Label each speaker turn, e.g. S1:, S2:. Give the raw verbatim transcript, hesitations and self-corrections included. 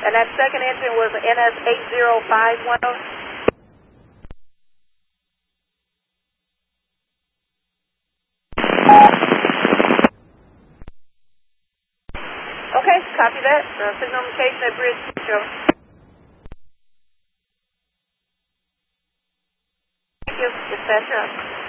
S1: And that second engine was N S eight zero five one zero. Okay, copy that. Uh, signal location at Bridge Control. Thank you. Dispatcher up.